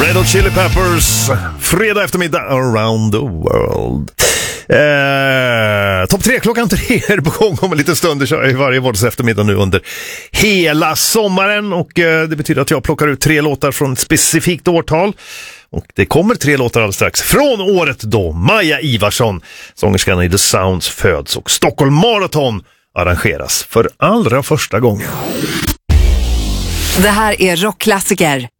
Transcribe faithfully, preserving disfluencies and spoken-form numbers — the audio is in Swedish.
Red Hot Chili Peppers, fredag eftermiddag around the world. Eh, Topp tre klockan tre är på gång om en liten stund. Det kör jag varje vardags eftermiddag nu under hela sommaren. Och eh, det betyder att jag plockar ut tre låtar från ett specifikt årtal. Och det kommer tre låtar alldeles strax från året då Maja Ivarsson, sångerskan i The Sounds, föds och Stockholm Marathon arrangeras för allra första gången. Det här är Rockklassiker